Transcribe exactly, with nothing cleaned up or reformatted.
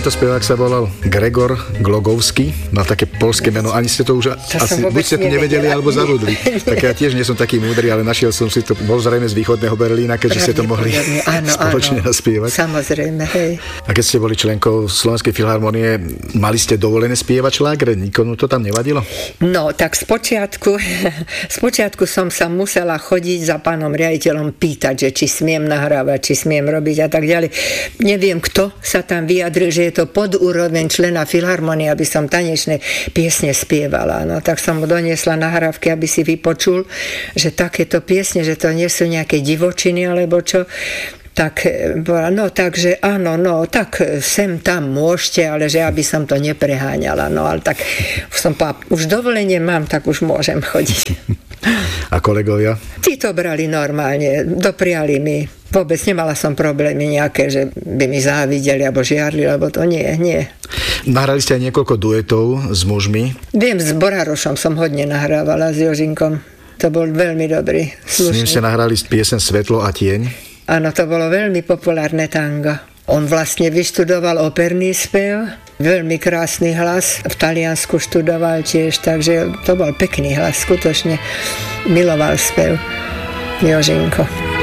Tento spevák sa volal Gregor Glogovský, mal také poľské meno, ani ste to už to asi, buď ste to nevedeli, alebo zabudli. Tak ja tiež nie som taký múdry, ale našiel som si to, bol zrejme z východného Berlína, keďže ste to mohli áno, spoločne áno, naspievať. Samozrejme, hej. A keď ste boli členkou Slovenskej filharmonie, mali ste dovolené spievať šlágre? Nikomu to tam nevadilo? No, tak spočiatku, spočiatku som sa musela chodiť za pánom riaditeľom pýtať, že či smiem nahrávať, či smiem robiť a tak ďalej. Neviem, kto sa tam vyjadril, že je to pod úroveň člena filharmonie, aby som tanečné piesne spievala. No tak som mu doniesla nahrávky, aby si vypočul, že takéto piesne, že to nie sú nejaké divočiny alebo čo. Tak bola, no takže áno, no tak sem tam môžete, ale že aby som to nepreháňala. No ale tak už som povedala, už dovolenie mám, tak už môžem chodiť. A kolegovia? Tí to brali normálne, dopriali mi. Vôbec nemala som problémy nejaké, že by mi závideli alebo žiarli, alebo to nie, nie. Nahrali ste aj niekoľko duetov s mužmi? Viem, s Borárošom som hodne nahrávala, s Jožinkom. To bol veľmi dobrý, slušný. S ním ste nahrali piesen Svetlo a tieň? Áno, to bolo veľmi populárne tango. On vlastne vyštudoval operný spev, veľmi krásny hlas, v Taliansku študoval tiež, takže to bol pekný hlas, skutočne miloval spev Jožinko.